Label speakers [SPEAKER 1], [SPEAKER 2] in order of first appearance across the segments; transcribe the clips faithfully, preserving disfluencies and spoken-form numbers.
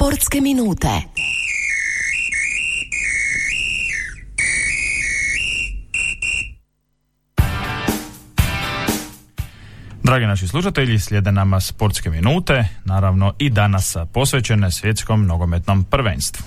[SPEAKER 1] Sportske minute.
[SPEAKER 2] Dragi naši slušatelji, slijede nama sportske minute, naravno i danas posvećene svjetskom nogometnom prvenstvu.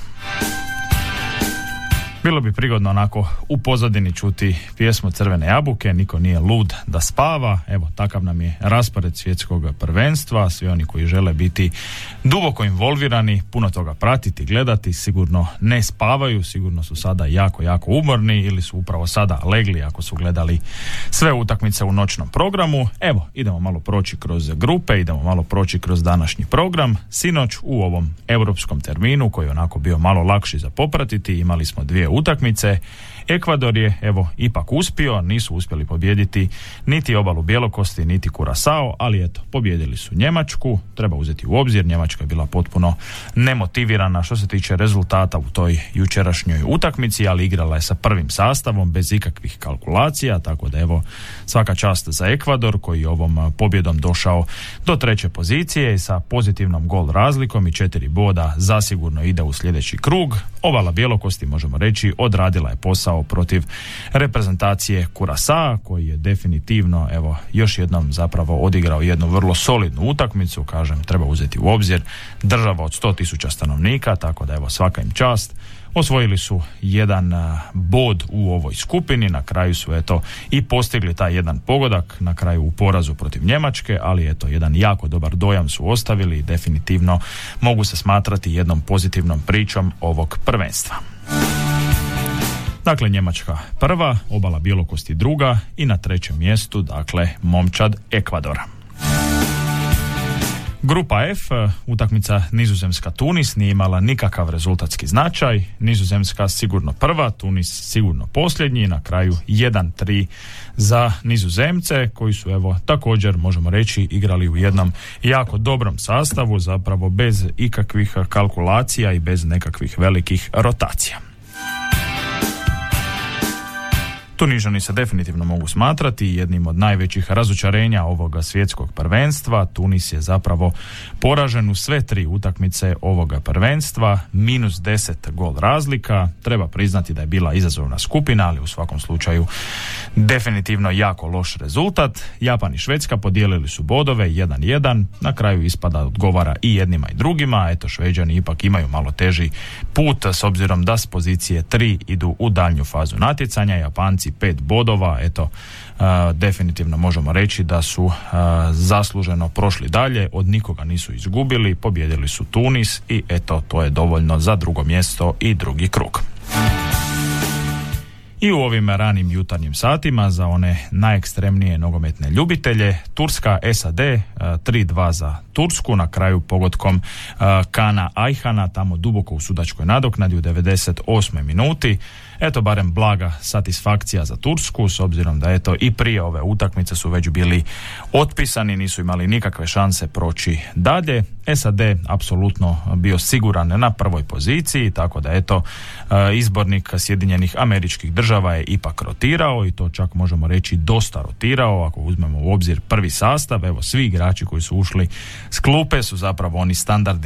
[SPEAKER 2] Bilo bi prigodno onako u pozadini čuti pjesmu Crvene jabuke, niko nije lud da spava. Evo, takav nam je raspored svjetskog prvenstva. Svi oni koji žele biti duboko involvirani, puno toga pratiti, gledati, sigurno ne spavaju, sigurno su sada jako, jako umorni ili su upravo sada legli ako su gledali sve utakmice u noćnom programu. Evo, idemo malo proći kroz grupe, idemo malo proći kroz današnji program. Sinoć u ovom europskom terminu koji je onako bio malo lakši za popratiti, imali smo dvije utakmice. Ekvador je, evo, ipak uspio, nisu uspjeli pobijediti niti Obalu Bjelokosti, niti Kurasao, ali eto, pobijedili su Njemačku. Treba uzeti u obzir, Njemačka je bila potpuno nemotivirana što se tiče rezultata u toj jučerašnjoj utakmici, ali igrala je sa prvim sastavom bez ikakvih kalkulacija, tako da evo, svaka čast za Ekvador koji je ovom pobjedom došao do treće pozicije i sa pozitivnom gol razlikom i četiri boda zasigurno ide u sljedeći krug. Obala Bjelokosti, možemo reći, odradila je posao protiv reprezentacije Kurasa, koji je definitivno, evo, još jednom zapravo odigrao jednu vrlo solidnu utakmicu. Kažem, treba uzeti u obzir država od sto tisuća stanovnika, tako da evo, svaka im čast. Osvojili su jedan bod u ovoj skupini, na kraju su eto i postigli taj jedan pogodak, na kraju u porazu protiv Njemačke, ali eto, jedan jako dobar dojam su ostavili i definitivno mogu se smatrati jednom pozitivnom pričom ovog prvenstva. Dakle, Njemačka prva, Obala Bjelokosti druga i na trećem mjestu, dakle, momčad Ekvadora. Grupa F, utakmica Nizozemska-Tunis nije imala nikakav rezultatski značaj. Nizozemska sigurno prva, Tunis sigurno posljednji, na kraju jedan tri za Nizozemce koji su, evo, također možemo reći igrali u jednom jako dobrom sastavu, zapravo bez ikakvih kalkulacija i bez nekakvih velikih rotacija. Tunižani se definitivno mogu smatrati jednim od najvećih razočarenja ovoga svjetskog prvenstva. Tunis je zapravo poražen u sve tri utakmice ovoga prvenstva, minus deset gol razlika. Treba priznati da je bila izazovna skupina, ali u svakom slučaju definitivno jako loš rezultat. Japan i Švedska podijelili su bodove jedan jedan, na kraju ispada odgovara i jednima i drugima. Eto, Šveđani ipak imaju malo teži put s obzirom da s pozicije tri idu u daljnju fazu natjecanja. Japanci pet bodova, eto, uh, definitivno možemo reći da su uh, zasluženo prošli dalje, od nikoga nisu izgubili, pobijedili su Tunis i eto, to je dovoljno za drugo mjesto i drugi krug. I u ovim ranim jutarnjim satima za one najekstremnije nogometne ljubitelje, Turska S A D tri dva za Tursku, na kraju pogodkom Kana Ajhana, tamo duboko u sudačkoj nadoknadi u devedeset osmoj minuti. Eto, barem blaga satisfakcija za Tursku, s obzirom da eto i prije ove utakmice su već bili otpisani, nisu imali nikakve šanse proći dalje. S A D apsolutno bio siguran na prvoj poziciji, tako da eto, izbornik Sjedinjenih Američkih Država je ipak rotirao i to čak možemo reći dosta rotirao, ako uzmemo u obzir prvi sastav. Evo, svi igrači koji su ušli s klupe su zapravo oni standardni